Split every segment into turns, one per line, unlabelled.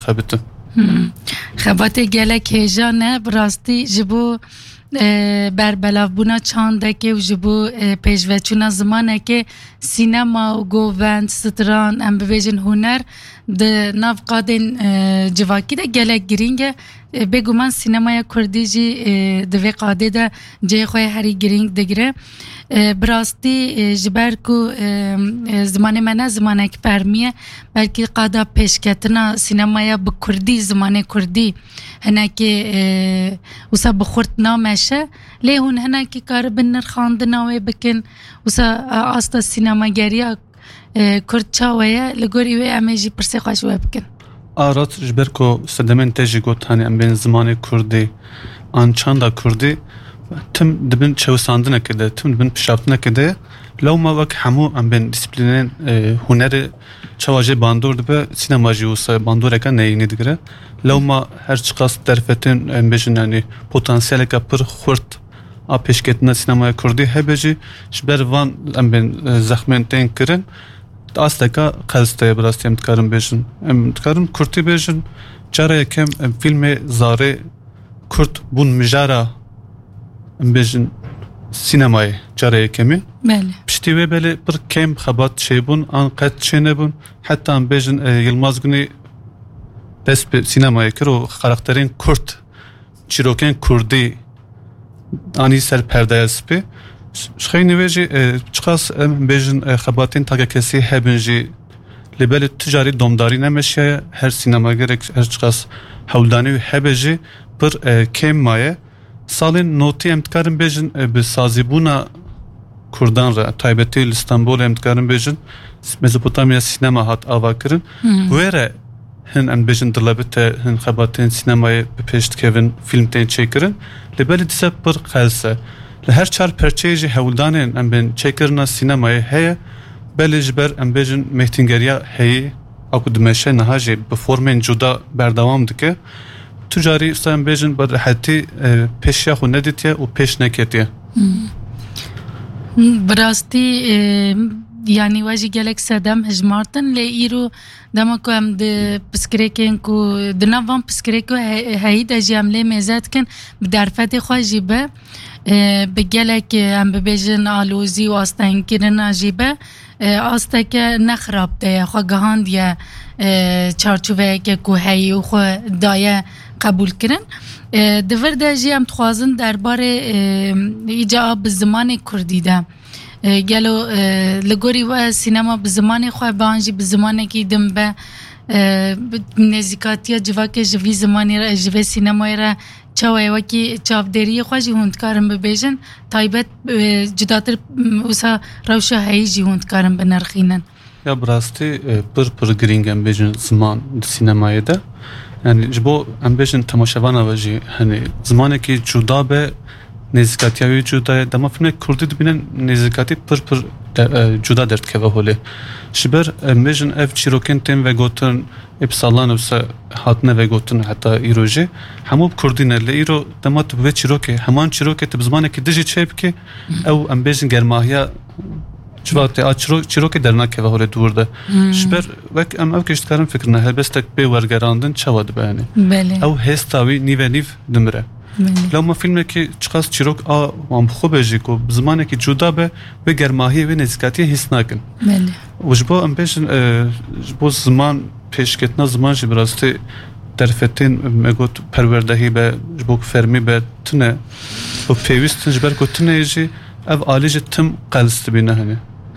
خبته
خبات گلک هیجانه براستی جبو بربلاف بونا چانده که و جبو پیشوچونا زمانه که سینما و گووند ستران ام ببیجن هنر ده ناف قادن جواکی ده گلک گرینگه بگو من سینمای کردی جی دوی قاده ده جای خواه هری گرینگ دگره براستی جبر کو زمان منه زمانه که پرمیه بلکه قاده پیشکتنا سینمای بکردی زمانه کردی هنه که وسا بخورت نامشه لیهون هنه که کار بنر خاندناوی بکن وسا آستا سینماگریا کرد چاویه لگوری وی امیجی پرسی خواهش وی بکن
آرات جبر کو سدمن تجی گوت هنی ام بین زمان کردی آن چاندا کردی تم دبن چوساندنه کده تم دبن پشافتنه کده لو ما وک همو ام بین دیسپلینین هنر چواجه باندور دبه سینماجی وسا باندور اکا نeyini digre لو ما هر چقاس درفتن ام بیشن yani potansiyel eka pır xurt a peşketine sinemaya kurdi hebeci jber van ام بین زخمنتین kirin Aslaka kalstaya biraz emtkarım bejin. Emtkarım kurti bejin. Çare yakem filme zare kurt bun mijara bejin sinemayı çare yakemi.
Beli.
Pişti ve böyle bir kem xabat şey bun an kat çene bun. Hatta bejin Yılmaz Güney despe sinemaya kir o karakterin kurt çiroken kurdi ani ser perdeye spi. شخيني ويجي تشخاص بيجن خباتين تاقا كسي هبنجي لبالي تجاري دومداري نمشي هر سينما gerek هر تشخاص حولداني هبجي بر كيم مايه سالين نوتي امتكارن بيجن بسازيبونا كردان را تايبتي الاسطنبول امتكارن بيجن ميزوبوتاميا سينما هات آواكرن ويره هن ام بيجن دلابته هن خباتين سينماي بپشت كيفن فيلمتين چيكرن لبالي دسه بر خلسه لهر چار پرچه‌جی هولدانن ام بین چکرنا سینمای هه بلجبر ام بیجن مهتینگریا هی اكو دمشه نهاجي بفورمن جدا بردوام دکه تجاری استان بیجن بر حتی پیشیا خو ندیتیه و پیش نکتیه
براستی yani vaji gelek sedem hejmartin le iro dama ko am de pskreken ko de navam pskreko hayda jamle mezatken bdarfati khojibe بگلک هم ببیجن آلوزی و آستان کرن آجیبه آستا که نخراب ده خواه گهاند یا چارچوبه که کوهی و خواه دایه قبول کرن دور ده جی هم تخوازن درباره ایجا بزمان کردی ده گلو لگوری و سینما بزمان خواه بانجی بزمانه که دم به نزیکاتیا جواکه جوی زمانی را جوی سینمای را چاوی وکی چاودری خوشی هندکارم ببیجن تایبت جداتر وسا روشه هیجی هندکارم بنرخینن
یا براستی پر گرینگم بیجن زمان سینمایی ده yani جبو ام بیجن تماشاوانا وجی hani زمانی که جدا به نزیکاتیاوی جدا دما فیلم کردی دبینن نزیکاتی پر جدا درد که وحوله شبر بیجن اف چیروکن و گوتن ابسالان وسا هاتنه و گوتن حتی ایروجی همو کردینه لیرو دما تو به چیروکه همان چیروکه تو زمانه که دجی چه بکی او ام بیجن گرماهیا چوباته چیروکه درنا که وحوله دورده شبر وک ام او کشتکارم فکرنه هلبستک به ورگراندن چواد بیانی او هستاوی نیو دمره لما فیلمی که چقدر چیروک آم خوبه جی کو زمانی که جدا به گرماهی و نزدیکاتی حس نکن. و جبو ام بیشن جبو زمان پیشکتنا زمان جی براستی درفتین مگوت پروردهی به جبو فرمی به تنه و پیوستن جبر کو تنه جی اف عالیج تم قلست بینه هنی.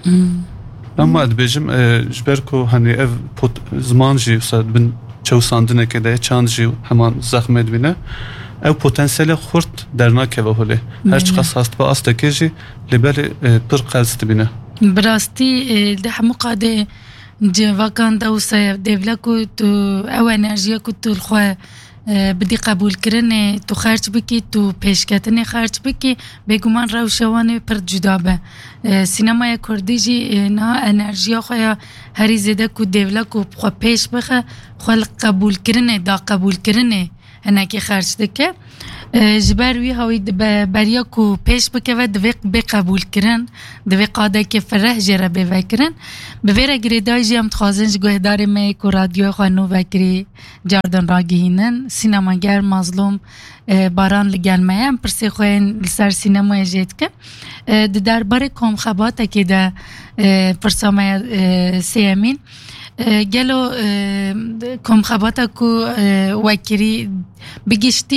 لما ادبیجم جبر کو هنی اف زمان جی صد بن چوساندنه که ده چند جی همان زخمت بینه. او پتانسیل خورد درنا که وحوله هر چقدر هست با است کیجی لبل پر قلست بینه
براستی ده مقاده جواکان دوسه دیولا کو تو او انرژیا کو تو الخوا بدی قبول کرنه تو خرج بکی تو پیشکتنه خرج بکی بگومان روشوانه پر جدا به سینمای کردی جی نه انرژیا خواه هری زده کو دیولا کو خوا پیش بخه خوا قبول کرنه دا قبول کرنه هناکی خرج دکه جبر وی هاوی بریا کو پیش بکه دوی قبول کرن دوی قاده که فرح جره بوکرن بویره گریدای جی هم تخوازنج گوهدار می کو رادیو خانو وکری جاردن راگیهینن سینماگر مظلوم باران لگل میم پرسی خوین لسر سینما جید که در باره کم خباته که ده پرسامه سیمین گلو کم خباته کو وکری بگشتی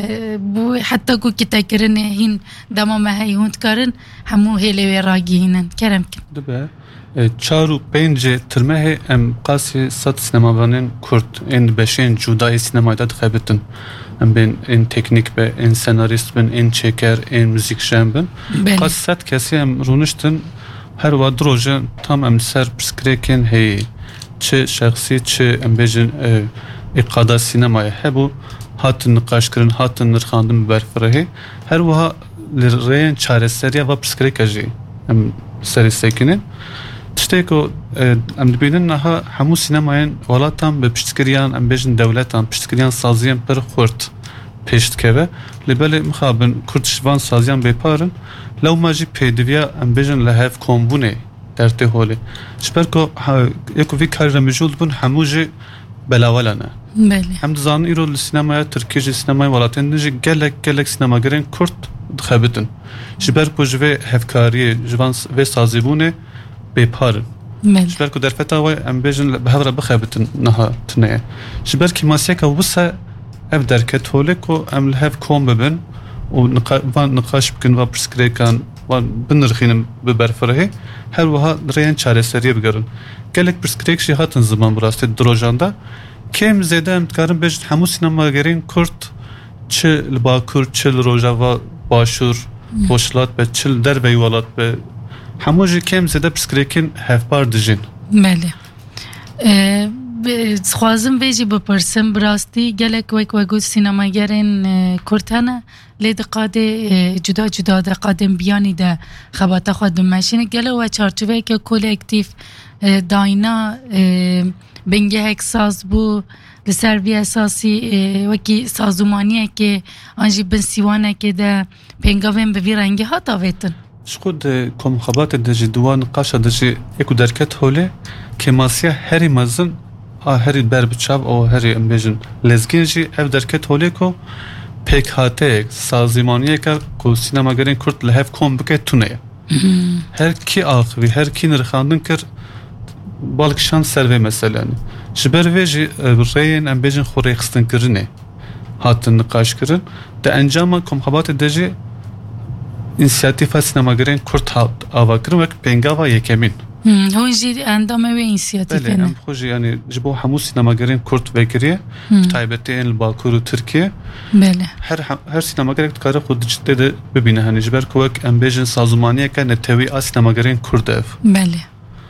حتی کو کتا کرن هین دمام هی هوند کرن همو هیلوی راگیهینن کرم کن
دبه 4 و 5 ترمه ام قاسی صد سینماوانین کرد این بشین جودای سینمایدا دخبتن ام بین این تکنیک به این سناریست بین این چکر این موزیکشن بین قاس صد کسی ام رونشتن هر واد روزه tam ام سر پرسکریکن هی چه شخصی چه ام بیجن اقادا سینمای هبو هاتن نقاش کرن هاتن نرخاندن برفره هر وها لرین چاره سریع و پرسکریک اجی ام سری سکنن تشتيكو ام دبينن نها همو سينماين ولاتام بپشتكريان ام بيجن دولتان پشتكريان سازيان پر خورت پشتكوه لبالي مخابن كردشوان سازيان بيپارن لو ماجي پيدويا ام بيجن لهاف كومبوني درته هولي شبركو يكو في كار رمجول بون همو جي بلاولنا هم دزان ايرو السينمايا تركي جي سينماي ولاتين جي گلك سينما گرين كرد دخبتن شبركو جوه هفكاري جوان و سازيبونه بيبارن شبر كو درفتا وي ام بيجن بهذا بخابت نها تنيه شبر كي ماسيكا وبسا اف دركت هوليكو ام لهاف كوم ببن ونقاش بكن و برسكريكان و بنرخين ببرفره هر وها ريان چاره سريه بگرن گلك برسكريك شي هاتن زمان براست دروجاندا كم زيده امتكارن بيجن همو سينما گرين كرت چه لباكور چه لروجاوا باشور بوشلات به چل در ويولات به هموجی کم زده پرسکریکن هفبار دجین
بله خوازم بیجی بپرسم براستی گلک وگو سینماگرین کرتانه لید قاده جدا ده قادم بیانی ده خباته خود بمشینه گله و چارچوه که کولکتیف داینا بنگه هک ساز بو لسر بی اساسی وکی سازمانیه که آنجی بنسیوانه که ده پنگاوین بوی رنگی ها تاویتن
شخود کم خبات دجی دوان قاشا دجی اکو درکت هوله که ماسیه هری مزن هری بر بچاب او هری امبیجن لزگین جی اف درکت هوله کو پیک هاته سازمانیه که کو سینما گرین کرد لحف کم بکه تونه هر کی آخوی هر کی نرخاندن کر بالکشان سروه مثلا جبر ویجی رین امبیجن خوری خستن کرنه هاتن نقاش کرن ده انجام کم خبات دجی İnisiyatif sinemagerin Kurt avakırın ve pengava yekemin.
Hoji endame ve inisiyatifine.
Bele, hoji yani jibo hamu sinemagerin Kurt vekiriye, taybetteyn Bakuru Türkiye.
Bele.
Her sinemagerin tkara xud ciddi de bibine hani jiber kovak embejin sazumaniye ka netevi a sinemagerin Kurt ev.
Bele.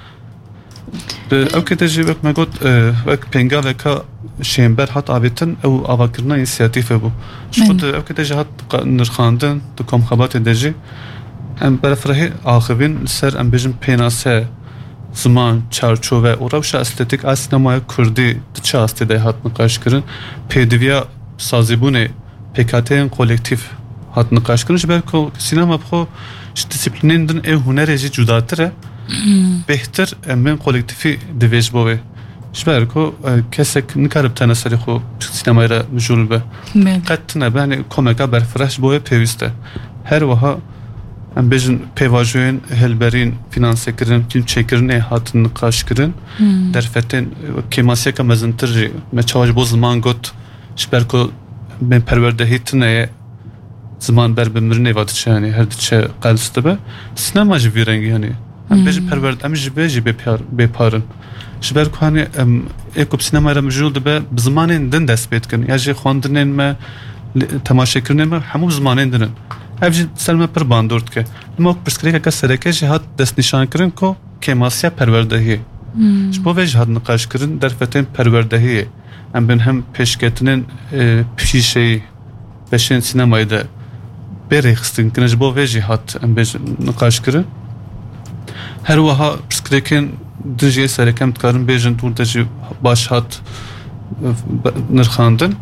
Ew kete vek me got vek pengaveka şember hat avetin ew avakirina inisiyatife bu. Şxud ew kete hat nirxandin du kom xabat edeci em berfrehi axivin ser em bejin penase zaman çarçove oravşa estetik a sinemaya kurdi diçe astede hat nikaş kirin pediviya sazibune PKT'nin kolektif hat nikaş kirin jiber ko sinema bxo disiplinindin ev hunereci cudatire بهتر من کلکتیفی دویج بوده. شبیه کو کسی نکارب تناسلی خو سینمایی را مجول به. قطع نبانی کمکا برفرش بوده پیوسته. هر وها ام بیشن پیواجوین هلبرین فینانسی کردن کیم چکرن هاتن نقاش کردن. در فتن کماسیه که مزنتری مچاوج باز زمان گوت شبیه کو من پروردهی تنه زمان بر بمرنه وادچه یعنی هر دیچه قلسته به سینما جویرنگی یعنی. ام بیش پرورد ام جبهی بپارن. شبر کوهانی اکوب سینما را مجرد به زمانین دن دست بید کن. یا جی خواندنین ما تماشا کردنین ما همو زمانین دنن. افجی سلمه پر باندورد که. نما پرسکریکا که سرکه جهات دست نشان کردن کو که ماسیا پروردهیه. شبه وی جهات نقاش کردن در فتن پروردهیه. ام بین هم پیشکتنین پیشی بشین سینمایی ده بریخستن کنه جبه وی جهات ام بیش نقاش کردن. هر وها پرسکریکن دنجی سرکم تکارن بیجن دور دجی باش هات نرخاندن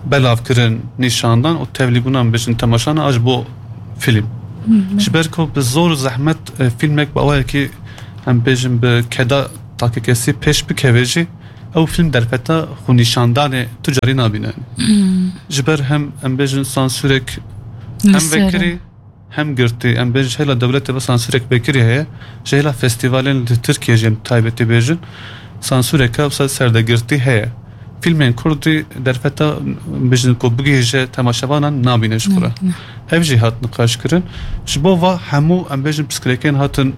بلاف نشاندان و تبلیغونان بجن تماشان اج بو فیلم جبر کو بزور زحمت فیلمک باوی که هم بجن به کدا تاکه کسی پیش بکویجی او فیلم در فتا خو نشاندان تجاری نابینن جبر هم بجن سانسورک هم بکری هم گرتی هم بجن هلا دولت و سانسورک بکری هه هلا فستیوالن ترکیه جم تایبتی بجن سانسورک و سردگرتی هه فیلمین کردی در فتا بجن کو بگیجه تماشاوانان نابینش خورا هف جی هات نقاش کرن جبو و همو ام بجن پسکریکین هاتن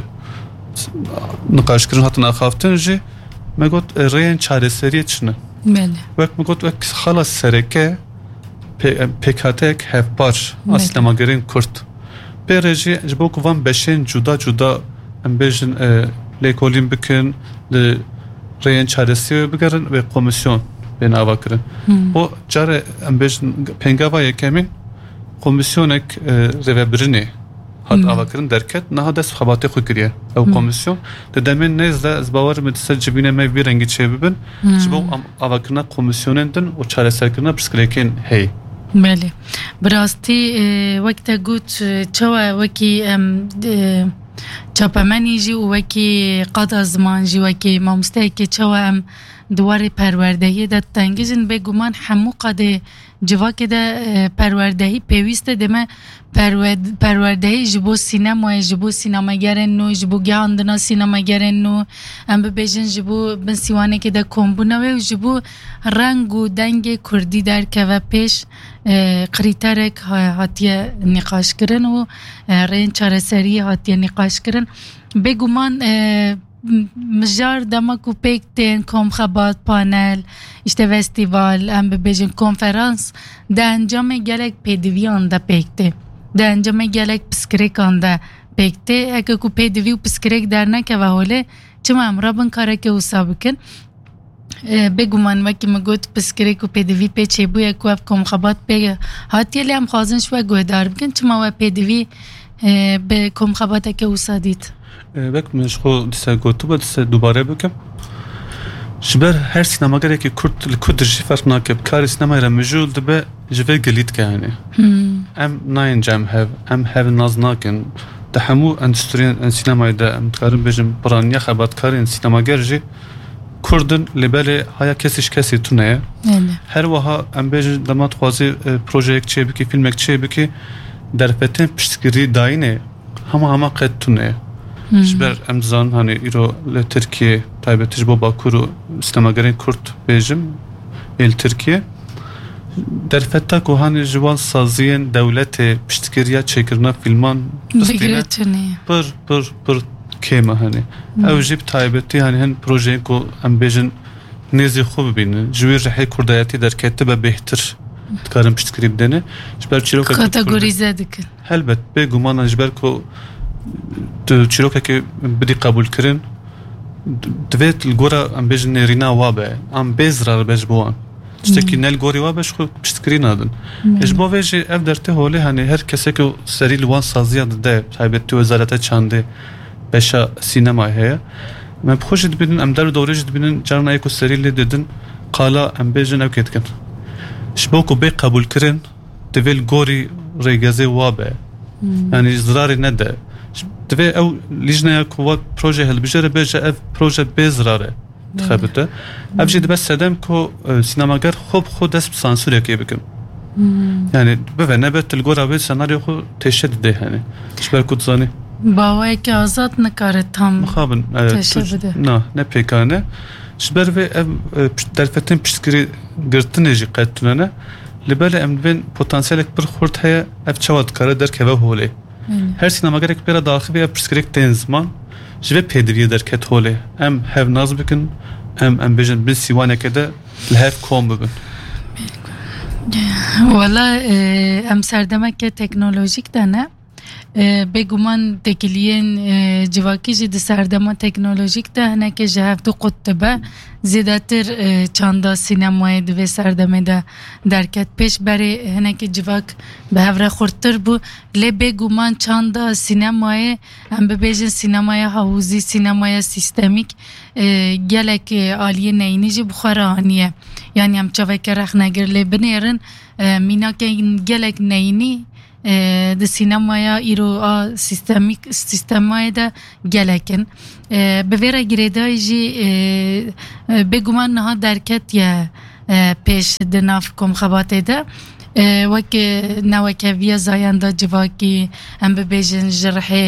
نقاش کرن هاتن اخافتن جی مگوت رین چاره سریه چنه وقت مگوت وقت خلاص سرکه پیکاتک هف پارش اسلام گرین کرد برجی جبو کو وان بشین جدا ام بجن لیکولین بکن رین چارسی بگرن و کمیسیون بین آوا کرن و جاره ام بجن پنگاوا یکمین کمیسیونک روبرینه هات آوا کرن درکت نه دست خباته خو کریه او کمیسیون ددمن نزد از باور مدرسه جبینه می بیرنگی چه ببن جبو آوا کرن کمیسیونندن و چارسی کرن پسکلیکن هی
بله براستی وقت گوت چوا وکی چاپمنی جی و وکی قضا زمان جی وکی مامسته که چوا ام دوار پروردهی ده تنگیزن به گمان همو قده جوا که ده پروردهی پیوسته دمه پروردهی جبو سینمای جبو سینماگرن نو جبو گاندنا سینماگرن نو ام ببیجن جبو بن سیوانه که ده کمبونه و جبو رنگ و دنگ کردی در که و پیش قریترک هاتیه نقاش کرن و رین چاره سری هاتیه نقاش کرن بگمان مجار دماکو پیکتین کم خبات پانل اشته فستیوال ام ببیجن کنفرانس ده انجام گلک پیدویان ده پیکته ده انجام گلک پسکریکان ده پیکته اگه کو پیدوی و پسکریک در نکه و حاله چما امرا بن کاره که اوسا بکن بگومان وکی مگوت پسکریک و پیدوی پیچه بوی اکو اف کم خبات پیگه هاتی لی هم خوازن شوه گوهدار بکن چما و پیدوی به کم خبات که اوسا دید
بک منش خو دیسه گوتو با دیسه دوباره بکم جبر هر سینماگره که کرد درشی فرق ناکب کاری سینمای را مجول دبه جوه گلید که هنه ام ناین جام ام هاو ناز ناکن ده همو اندسترین سینمای ده امتکارم بجم برانیا خبات کاری سینماگر جی کردن لباله هایا کسی تونه هر وها ام بجم دمات خوازی پروژه یک چه بکی فیلم یک چه بکی در فتن پشتگیری داینه همه قد تونه جبر امزان هنی ایرو لترکیه تایبتش با باکورو سینماگرین کرد بیجم ایل ترکیه در فتا که هنی جوان سازین دولت پشتگیریا چکرنا فیلمان
بگرتونه
پر کیمه هنی او جیب تایبتی هنی هن پروژه که ام بیجن نیزی خوب بینن جوی رحی کردایتی در کتبه بهتر تکارم پشتگیری بدنه جبر چیرو که
کاتگوریزه دکن
هلبت بگومانا جبر که چیروکه که بدی قبول کرن دوید الگورا ام بیجن رینا وابه ام بیزرار بیج بوان چطکی نل گوری وابش خود پشتکری نادن اجبا ویجی اف درته هولی هنی هر کسی که سری لوان سازیه ده تایبتی وزارت چانده بشا سینمای هیا من بخوش دبینن ام در دوره دبینن جارنا ایکو سری لی دیدن قالا ام بیجن او کت کن اجبا که بی قبول کرن دویل گوری ریگازی وابه یعنی زراری نده دوی او لیجنه که پروژه هل بجره بیجه اف پروژه بیزراره تخبته ابجی بس سدم که سینماگر خوب خود دست سانسور یکی بکن یعنی ببین نبت تلگورا بید سناریو خود تشد ده هنی شبر کد زانی
باوی که آزاد نکاره تام
مخابن
تشد
نه پیکانه شبر و در فتن پشتگیری گرتنه جی قدتونه لباله امدوین پوتانسیل بر خورد هیا اف چواد کاره در که و هوله هر سینماگر یک پیرا داخلی یا پرسکریک تین زمان جوه پیدویه در کت هوله ام هف ناز بکن ام بیجن بین سیوانه که ده لحف کام ببین
والا ام سردمه که تکنولوژیک ده نه بگومان تکلیین جواکی جد سردمه تکنولوژیک ده نه که جهف دو قطبه زیادتر چاندا سینمای دوی سردمه ده درکت پیش بره هنه که جواک به هفره خورتر بو لی بگومان چاندا سینمای هم ببیجن سینمای حوزی سینمای سیستمیک گلک آلیه نینی جی بخوره آنیه yani em çavek rexnegir lê binêrin mînakên gelek neyînî di sînemaya îro a sistemaya de gelekin bi vê re girêdayî jî bêguman niha derketiye pêş di nav komxebatê de wek newekeviya zayenda civakî em bibêjin ji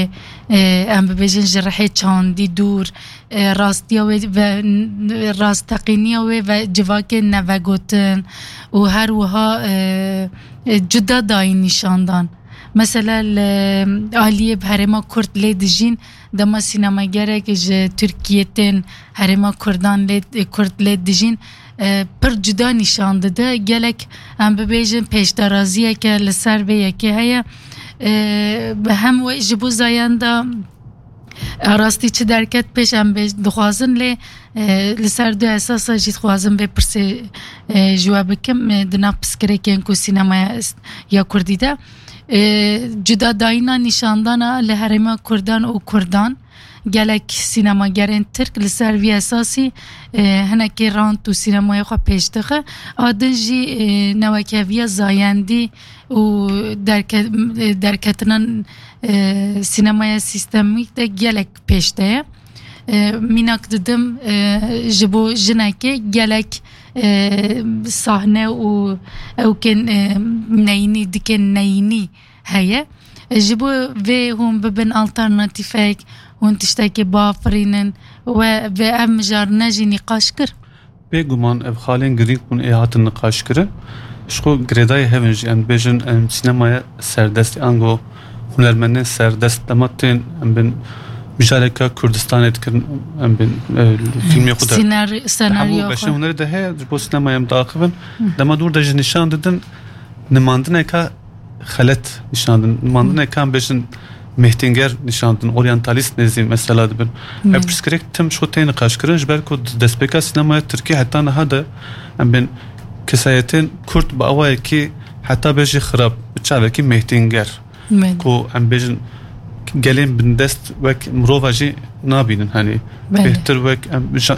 rihê çandî dûr rastiya wê ve rastteqîniya wê ve civakê nevegotin û her wiha cuda dayîn nîşandan. Mesela aliyê bi herêma Kurd lê dijîn dema sînemagerek ji Tirkiyeyên herêma Kurd lê dijîn pir cuda nîşan dide gelek em bibêjin pêşdaraziyeke li ser vê yekê heye hem wê ji bo zayenda rastî çi derket pêş em dixwazin lê li ser du esasa jî dixwazin vê pirsê ji we bikim di nav piskirekên ku sînemaya ya Kurdî de cuda dayîna nîşandana li herêma Kurdan û Kurdan gelek sînemagerên Tirk li ser vî esasî hinekî rand û sînemaya xwe pêş dixe adin jî newekeviya zayendî û derketinan sînemaya sistemîk de gelek pêş de ye mînak didim ji bo jinekê gelek sahne û ewkên neyînî dikên neyînî heye ji bo vê hûn bibin alternatîfek hûn tiştekî bafirînin ve ev mijarine jî nîqaş kir
bêguman ev xalên girîng bûn ê hatin nîqaş kirin ji xwe girêdayê hevin jî em bêjin em sînemaya serdest ango hunermendên serdest dema tên em bin mijareka Kurdistanê dikirin em bin filmê xwe de
senaryo
beşe hunerê de heye ji bo sînemaya em diaxivin dema dûr de jî nîşan didin nimandineka xelet nîşan didin nimandineka em bêjin mehtinger nişandın, oryantalist nezî mesela dibin. Ev pirsgirêk tim ji xwe tê nîqaş kirin ji ber ku destpêka sînemaya Tirkî heta niha de em bin kesayetên Kurd bi awayekî heta bêjî xirab bi çavekî mehtinger ku em bêjin gelên bin dest wek mirova jî nabînin hani bêhtir wek em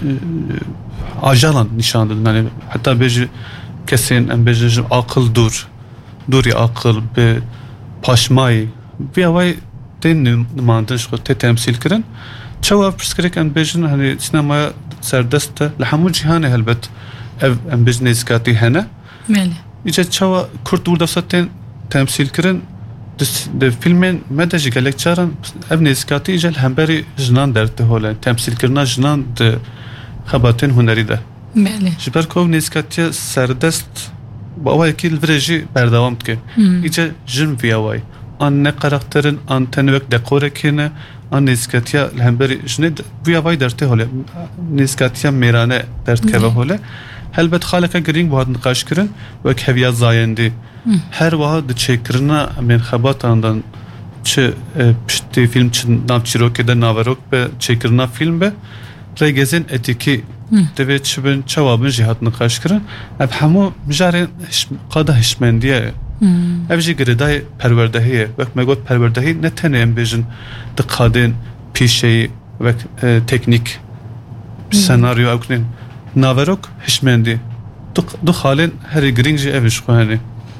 ajalan nîşan didin hani heta bêjî kesên em bêjin ji aqil dûrî aqil bi paşmayî vî awayî tên nimandin ji xwe tê temsîl kirin çawa pirsgirêk em bêjin hani sînemaya serdest de li hemû cîhanê helbet ev em bêjin nêzîkatî hene îce çawa Kurd dûr dewsa tên temsîl kirin di filmên me de jî gelek caran ev nêzîkatî îce li hemberî jinan derdê hole temsîlkirina jinan di xebatên hunerî de ji ber ku ev nêzîkatiya serdest bi awayekî li virê jî berdewam dike îce jin vî awayî an ne karakterin an tenvek dekorekî ne an nêzîkatiya li hemberî jinê vî awayî dertê hole nêzîkatiya mêrane derdkeve hole helbet xaleka girîng bu hat nîqaş kirin wek heviya zayendî her wiha di çêkirina em xebatandan çi piştî film çi nav çîrokê de naverok be çêkirina film be rêgezên etîkî divê çi bin çawa bin jî hat nîqaş kirin ev hemû mijarên qada hişmendiye ev jî girêdayê perwerdehî ye wek me got perwerdehî ne tenê em bêjin di qadên pîşeyî wek teknîk senaryo ewknên naverok hişmendî du xalên herî girîng jî ev ji xwe hene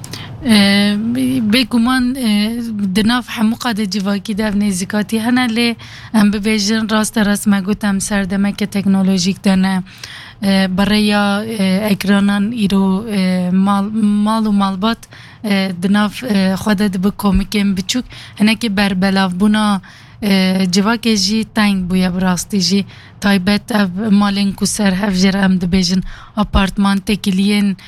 bêguman di nav hemû qadê civakî de ev nêzîkatî hene lê em bibêjin rast me got em serdemeke teknolojîk de ne برای اکرانان ایرو مال و مالبات دناف خود دب کومیکیم بچوک هنگی بر بلاف بنا جواکی جی تنگ بویا براستی جی تایبت اف مالین کسر هف جرم دبیجن آپارتمان تکیلین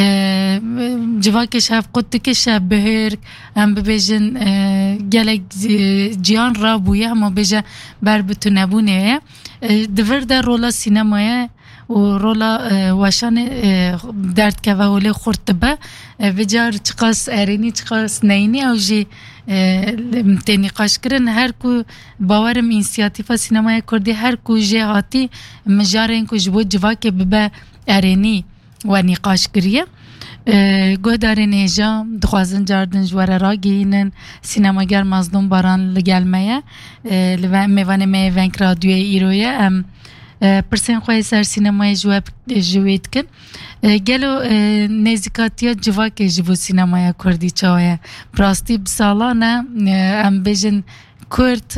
جواکش هف قد تکش بهر هم ببیجن گلک جیان را بویا هم بیجا بر بتونبونه دور در رولا سینمایه و رولا واشان درد که ولی خورد به وجار چقاس ارینی چقاس نینی او جی تنقاش کردن هر کو باورم اینسیاتیف سینمای کردی هر کو جهاتی مجارن کو جبود جوا که به ارینی و نقاش کریه گودارن ایجا دخوازن جاردن جواره را گینن سینماگر مظلوم باران لگلمه میوانه میوانک رادیوی ایرویه پرسین خواه سر سینمای جوید کن گلو نزیکاتیا جوا که جبو سینمای کردی چاوه براستی بسالانه ام بیجن کرد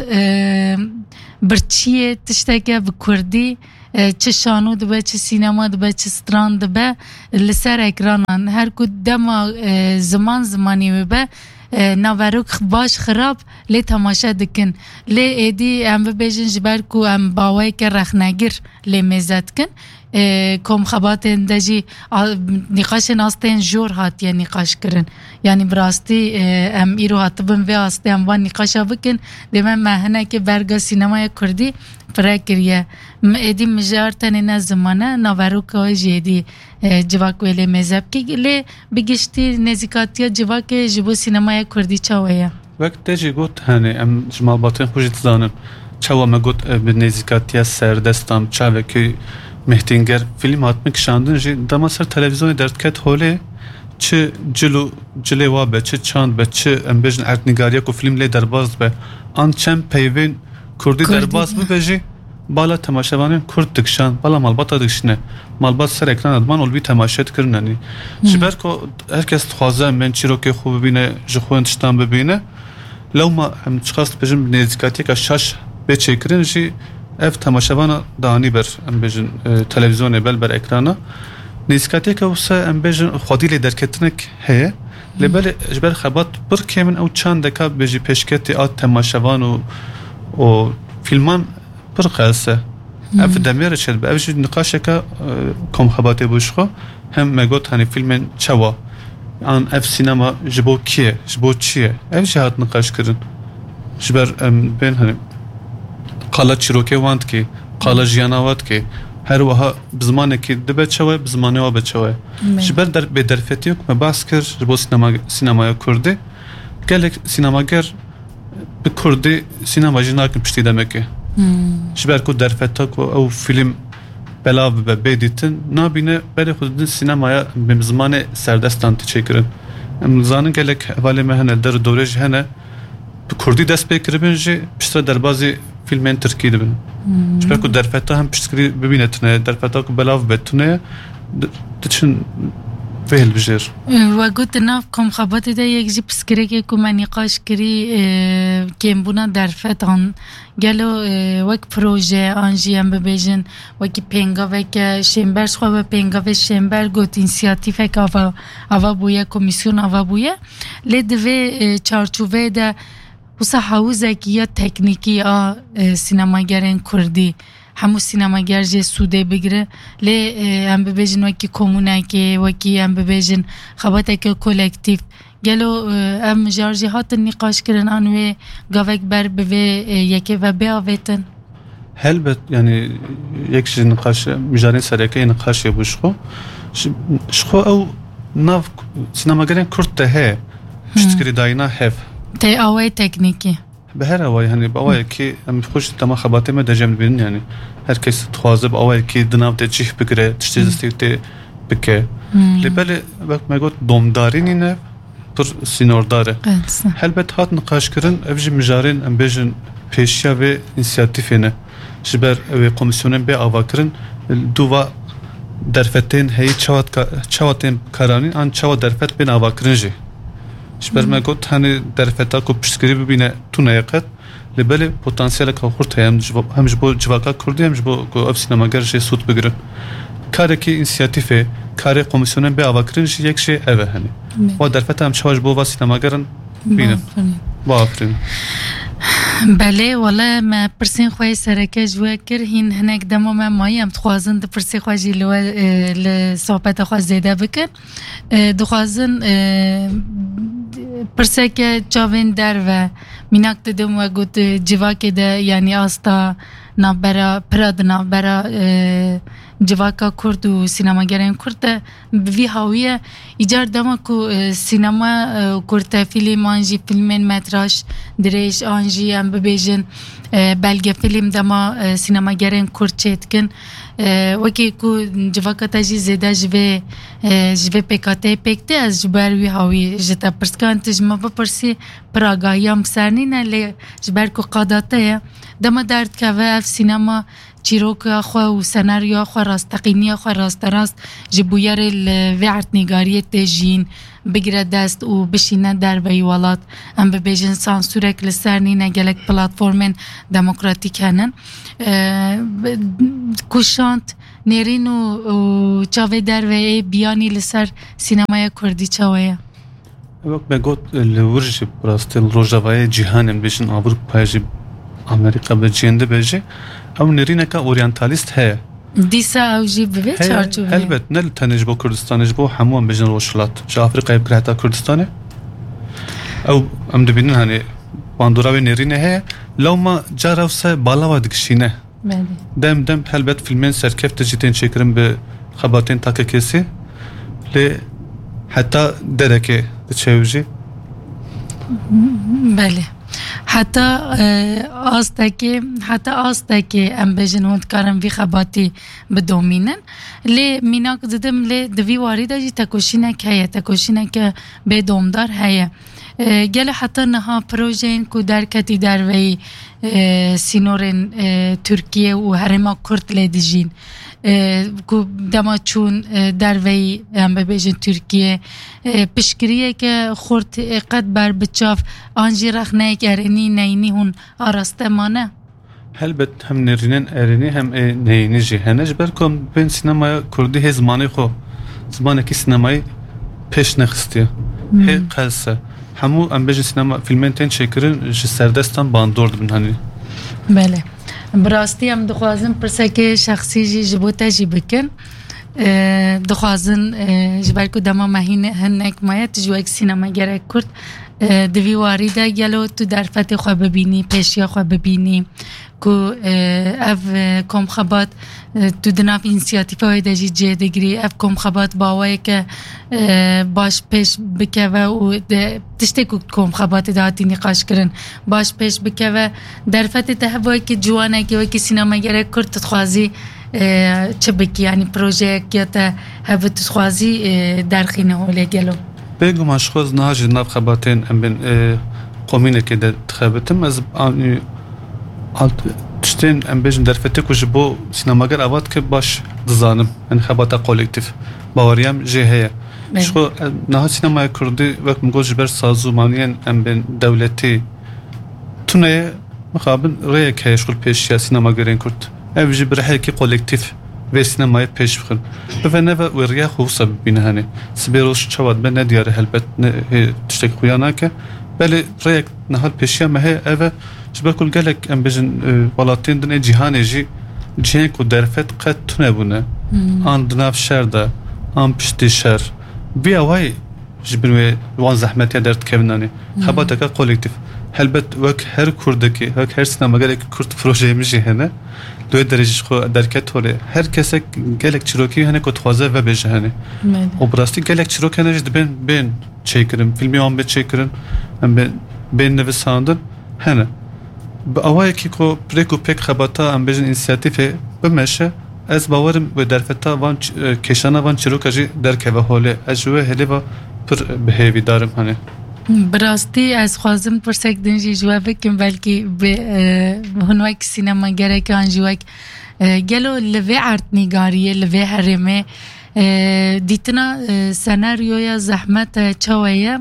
برچیه تشتاکه بکردی چه شانو دبه چه سینما دبه چه ستران دبه لسر اکرانان هر کد دما زمانی ببه ناوروک باش خراب لی تماشا دکن لی ایدی ام ببیجن جبر کو ام باوی که رخنگیر لی میزد کن کم خبات اندجی نقاش ناستین جور هاتیه نقاش کرن یعنی براستی ام ایرو هاتبن و آستی ام وان نقاشا بکن دیمه مهنه که برگا سینمای کردی فراکریه ایدی مجار تنین زمانه ناوروک های جیدی جواک ویلی مذهب که لی بگشتی نزیکاتیا جواک جبو سینمای کردی چاویه
وقت تجی گوت هنه ام جمال باطن خوشت زانم چاوا ما گوت به نزیکاتیا سردستم چاوه که مهتینگر فیلم هاتمی کشاندن جی دما سر تلویزیون دردکت هوله چه جلو وابه چه چاند به چه امبیجن ارتنگاریا کو فیلم لی درباز به آن چند پیوین کردی درباز به جی بالا تماشاوانین کرد دکشان بالا مالباتا دکشنه مالبات سر اکران ادمان اولوی تماشات کرننی جبر که هرکس خوازه من چی رو که خوب ببینه جخو انتشتان ببینه لو ما هم چخواست بجن بنیزکاتی که شاش بچه کرن جی اف تماشاوانا دانی بر ام بیجن تلویزیون بر اکرانا نزیکاتی که وسه ام بیجن خودی لی درکتنک هه لبل جبر خبات بر کمن او چند دکا بیجی پیشکتی آت تماشاوان و فیلمان بر قلسه اف دمیر شد به اوجی نقاشه که کم خباتی بوشخو هم مگوت هنی فیلم چوا آن اف سینما جبو کیه جبو چیه اوجی هات نقاش کرن جبر بین هنی قالا چیروکی واند که قالا جیاناوات که هر وها بزمانه که دبه چوه بزمانه وا بچوه جبر در به درفتیو که بحث کر جبو سینمای کرده گلک سینماگر به کردی سینما جناکن پشتی دمکه جبر که درفتا که او فیلم بلاو به بیدیتن نابینه بری خودن سینمایا به زمان سردستان تیچه کرن امزانن گلک اوالی مهنه در دوره جهنه به کردی دست بکربن جی پشتر در بازی فیلمین ترکی دبن جبر که درفتا هم پشتری ببینه تنه درفتا که بلاو بتونه دچن فهل بجر
و گوت ناف کم خباتی ده یک جی پسکره که من نقاش کری کم بونا درفتان گلو وک پروژه آنجی هم ببیجن وکی پینگا وک شنبر خواه پینگا شنبر گوت انسیاتیفه که آوا بویه کمیسیون آوا بویه لیدوه چارچوه ده وسا حوزه که یا تکنیکی سینماگرین کردی همو سینماگر جه سوده بگیره لی هم ببیجن وکی کمونه که وکی هم ببیجن خباته که کولکتیف گلو هم جارجی هات نقاش کرن آنوی گاوک بر بوی یکی و بیاویتن
هلبت يعني يكش نقاش مجانين سريكي نقاش يبوشخو شخو او ناف سينماگرين كرت هي پشتکری داینا هف
تی آوای تکنیکی
به هر آوای هنی با آوای که ام خوش تما خباته ما دجم ببین یعنی هر کس تخوازه با آوای که دناو تجیح بگیره تشتی دستی بکه لبل وقت ما گفت دومداری نینه پر سینورداره هلبت هات نقاش کرن افجی مجارین ام بیجن پیشیا و انسیاتیفینه جبر و کمیسیونن به آوا کرن دووا درفتین هی چواتین کارانین آن چوات درفت بین آوا کرنجی جبر ما گفت هنی درفتا کو پشتگیری ببینه تو نیقت لبل پتانسیل که خورد هم جبو جواکا کردی هم جبو اف سینماگر جه سود بگیرن کاری که انسیاتیفه کاری کمیسیونن به آوا کرنجی یک شی اوه هنی و درفتا هم چواج بو و سینماگرن بینه با آفرین
بله والا ما پرسین خواهی سرکه جوه کر هین هنک دمو ما مایی هم تخوازن ده پرسی خواه جی لصحبت خواه زیده بکن دخوازن پرسی که چاوین در و میناک دم و گوت جواک ده یعنی آستا نابرا پراد نابرا جواکا کرد و سینماگرین کرد بوی هاویه ایجار دما کو سینما کرد فیلم آنجی فیلمین متراش دریش آنجی هم ببیجن بلگه فیلم دما سینماگرین کرد چید کن وکی کو جواکا تاجی زیده جوه پیکاته پیکته از جبر وی هاوی جتا پرسکان تجمع بپرسی پراگاهی هم سرنینه لی جبر کو قاداته دما درد که و اف سینما چیروک خو و سناریو خو راستقینی خو راست جبویر و عرضنگاری تجین بگیره دست و بشینه در ویوالات ام ببیجن سانسورک لسرنی نگلک پلاتفورمن دموکراتیک هنن کشانت نرین و چاوه در وی بیانی لسر سینمای کردی چاوه
وقت بگوت لورجی براستی روژاوای جهانم بیشن آوروپای جی امریکا به جنده بیجی او نرینه که اورینتالیست هست
دیسا او جی ببی چارچوبه
البته نه تنج با کردستانش با همون بیشن روشلات جا آفریقای بگره حتی کردستانه او ام دبینن هنی باندوراوی نرینه هست لو ما جا روسه بالا و دکشینه دم البته فیلمین سرکفت جیتین چکرم به خباتین تاکه کسی لی حتی درکه چهوجی
بله حتی آستکی ام بجن هند کارم وی خباتی بدومینن لی میناک دیدم لی دوی وارده جی تکوشینه که به دومدار هیه گله حتی نها پروژین که درکتی در وی سینورن ترکیه و هرما کرد لیدیجین که دما چون در وی هم ببیجن ترکیه پشکریه که خورد قد بر بچاف آنجی رخنه ارینی نینی هون آراسته مانه
البته هم نرینن ارینی هم نینی جی هنج برکم بین سینمای کردی هی زمانی خو زمانی که سینمای پیش نخستیه هی قلسه همو ام بجن سینما فیلمین تین چکرین جی سردستان باندورد بن هنی
بله براستی هم دخوازن پرسه که شخصی جی جبوتا جی بکن دخوازن جبرکو دما مهین هنک مایت جوک سینما گره کرد دوی واریده گلو تو در فتح خواه ببینی پیشیا خواه ببینی که اف کم خبات تو دناف اینسیاتیفه های دجی جه دگری اف کم خبات باوی که باش پیش بکوه و تشتی که کم خبات دهاتی نقاش کرن باش پیش بکوه در فتح تحوی که جوانه که وی که سینما گره کرد تخوازی چه بکی یعنی پروژه که تا هفت تخوازی درخینه هوله گلو
بگم اشخاص نه جناب خباتین ام بین قومینه که در خباتم از تشتین ام بیشتر در فته کجا با سینماگر آواد که باش دزانم این خباتا کولکتیف باوریم جهه شو نه سینمای کردی وقت میگوش بر سازمانیان ام بین دولتی تونه مخابن رای که شغل پیشیا سینماگرین کرد اوجی برای کی کولکتیف و سینمای پیش بخن بفنه و وریا خوصه ببینه هنی سبیروش چواد به ندیاره هلبت تشتک خویانه که بله رای نهال پیشیا مه اوه جبر کل گلک ام بجن ولاتین دنیا جهانی جهان کو درفت قد تونه بونه آن دناف شر ده آن پشتی شر بیا وای جبر وان زحمتی درد کردنی خباته که کولکتیف هلبت وک هر کردکی وک هر سینما گلک کرد پروژه میشه هنه دو درجه خو درکت ولی هر کسی گلک چروکی هنه کت خوازه و بشه هنه و براستی گلک چروکی هنه جد بین چیکرم فیلمی آن به چیکرن بین نویساندن هنه با اوای کی کو پریکو پک خباتا ام بجن اینسیاتیف بمشه از باورم و درفتا وان کشانه وان چروکجی درک و حاله اجوه هلی و پر بهیوی دارم هنه
براستی از خوازم پرسک دنجی جواب کم بلکی به هنوک سینما گره که آنجوک گلو لوی عرض نگاریه لوی حرمه دیتنا سناریویا زحمت چوایه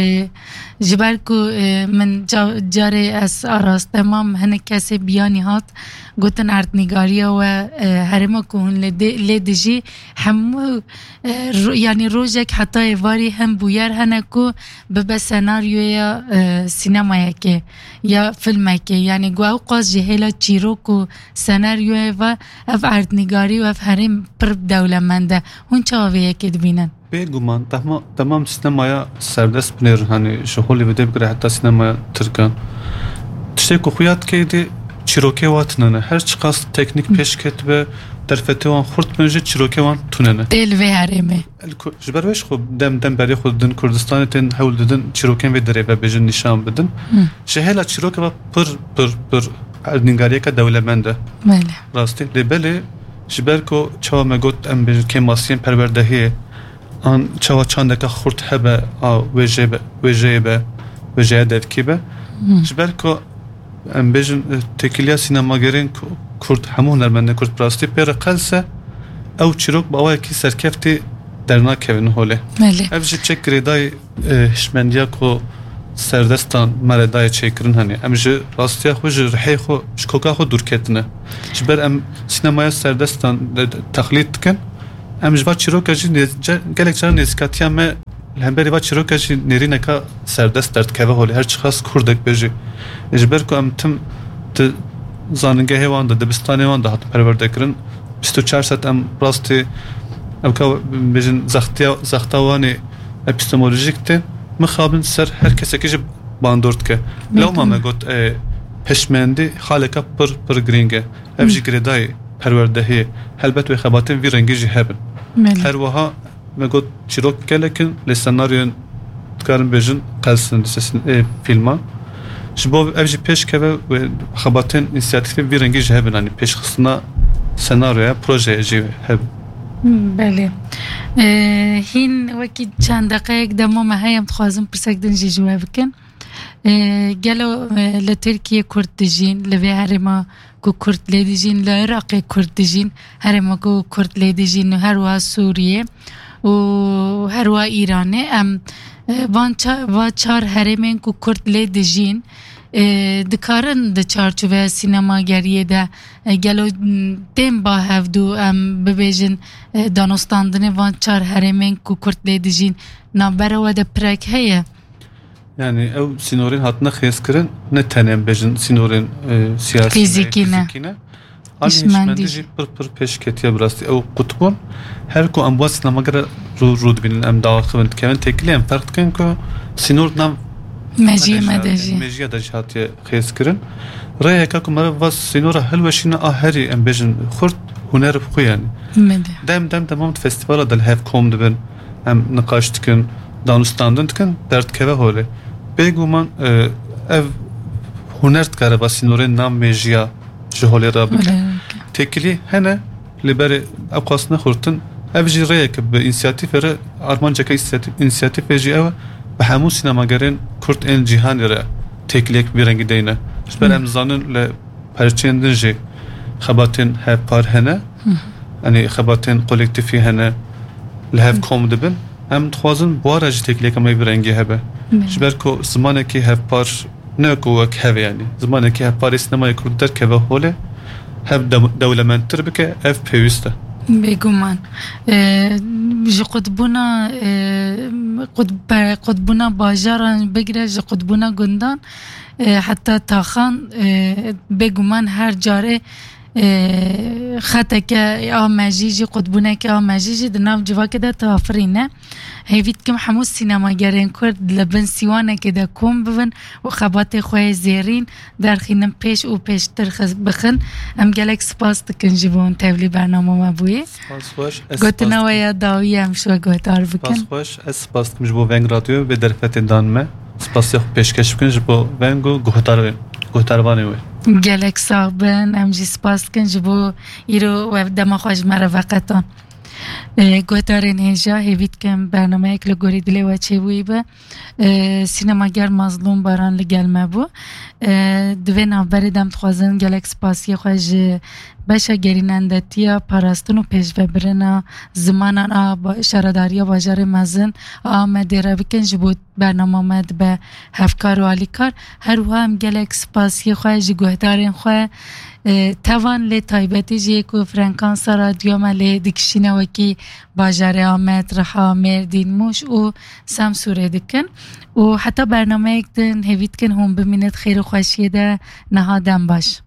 جبر کو من جاره از آراست تمام هنه کسی بیانی هات گوتن عرض نگاریه و حرمه که هن لیدجی همو یعنی روزک حتی ایواری هم بویر هنه که ببه سناریویا سینمایه که یا فیلمه که یعنی گوه قاس جهیلا چیرو که سناریوه و اف عرض نگاری و اف حرم پر دولمنده هون چه آویه که دبینن
بگمان تمام سینمایا سردست بنیر هنی شغلی بده بگره حتی سینمایا ترکان تشتی که خویاد که دی چیروکی واتنانه هر چقاس تکنیک پیش کت به در فتوان خورد منجه چیروکی وان توننه
دل و حرمه
جبرویش خود دم بری خود دن کردستان تن حول دادن چیروکین و دره و بجن نشان بدن شهلا چیروکی و پر نگاریه که دولمنده راستی لیبله جبرکو چوا مگوت ام بجن که ماسین پروردهیه آن چوا چانده که خورد هبه وجه درکی به جبرکو ام بجن تکیلیا سینماگرین کرد همون هنرمند کرد براستی پر قلسه او چیروک با اوه کی سرکفتی درنا کهون هوله
بله
افجی چک گریدای هشمندیا کو سردستان مردای چکرن هنی امجی راستیا خوش رحی خو شکوکا خو دور کتنه جبر ام سینمای سردستان تقلید کن امجی با چیروکا جی گلک جان نزکاتیا ما لهمبری با چیروکا جی نرینه که سردست درد که هولی هر چخاص کردک بجی جبر کو ام تم زاننگه هوان ده دبستانی وان ده هات پرورده کرن 24 ساعت ام راستی ام که بجن زختاوانی اپیستمولوژیک ته مخابن سر هر کسی که باندورد که لو ما گفت پشمندی خالقه پر گرینگه افجی گریدای پروردهی هلبت و خباتن وی رنگی جهبن هر وها ما گفت چیروک که لکن لسناریون تکارن بجن قلسن فیلما جبو افجی پیش که و خباتن انسیاتیفی وی رنگی جهبن یعنی پیش خصنا سناریو پروژه جیه هب
بله هین وکی چند دقیق دمو مهایم تخوازم پرسک دنجی جواب بکن گلو لترکیه کرد دجین لوی هرما کو کرد لیدجین لعراق کرد دجین هرما کو کرد لیدجین و هروا سوریه و هروا ایرانه ام وان چار هرمین کو کرد لیدجین دکارن د چارچوبه سینماگریه ده گلو تیم با هفدو ام ببیجن دانستاندن وان چار هرمین کو کرد لیدجین نابره و ده پرک هیه
yani ev sinorin hatına xeskirin ne tenem bejin sinorin siyasi
fizikine
işmendici pır peşketiye burası ev kutbun her ko ambuat sinema göre rud binin em dağıkın kemen tekli em farkın ko sinor nam mejiye de hatiye xeskirin raya ka kumara vas sinora helveşine aheri em bejin xurt huner bu yani dem tamam festivala dal have kom dibin em naqashtikin danustandın tıkın dert keve hole beguman ev huner tkare basinoren nam mejiya jhole rabik tekili hene liberi aqasna khurtun ev jirayek be inisiyatifere armanca ka inisiyatif eji ev behamu sinemagerin kurt en cihan yere tekliyek bir rengi deyne ben zanın le parçendinji khabatin have par hene yani khabatin kolektifi hene le have kom dibin هم تخوازن بوارج تکلیک ما برنگی هبه جبر کو زمانه کی هفپار نه کوک هوا یعنی زمانه کی هفپار سینمای کرد در که هوله هف دولمنتر بکه اف پیوسته
بگمان جی قطبونا باجاران بگیره جی قطبونا گندان حتی تاخان بگمان هر جاره خطه که آمجیجی قطبونه که آمجیجی دناو جوا که ده تافرینه هیوید کم همون سینماگرین کرد لبن سیوانه که ده کم ببن و خبات خواه زیرین در خینم پیش و پیشتر بخن ام گلک سپاس دکن جبون تبلی برنامه ما بویه گوتنا و یا داوی هم شو گوتار بکن
سپاس خوش سپاس دکم جبو ونگ رادیو و درفت دانمه سپاس یخ پیشکش بکن جبو ونگو گوهتاروانه وی
گلک صاحبن ام جی سپاس کن جبو ایرو و دما خوش مره وقتان گوتارین هجا هیوید کم برنامه یک لگوری دلی و چه بوی با سینماگر مظلوم باران لگل مبو دوی نابری دم تخوازن گلک سپاسی خوش بشه گرینندتیا پاراستون و پیش وبرنا زمانان شرداری باجار مزن آمده را بکن جبود برنامه آمد به هفکار و آلیکار هر هم گلک سپاسی خوش گوهدارین خوش توان لی تایبتی جی کو فرانکانسا رادیو ملی دکشینه وکی باجار آمد رها مردین موش و سامسوره دکن و حتی برنامه یک دن هیوید کن هم بمینت خیر و خوشیه ده نهادم باش